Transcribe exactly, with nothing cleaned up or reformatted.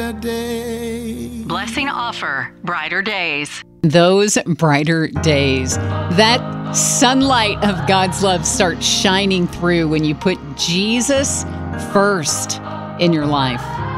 brighter days. Blessing offer, brighter days. Those brighter days. That sunlight of God's love starts shining through when you put Jesus first in your life.